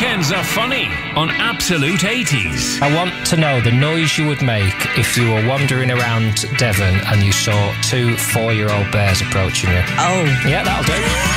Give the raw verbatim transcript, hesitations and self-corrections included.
Weekends are funny on Absolute eighties. I want to know the noise you would make if you were wandering around Devon and you saw two four-year-old bears approaching you. Oh. Yeah, that'll do.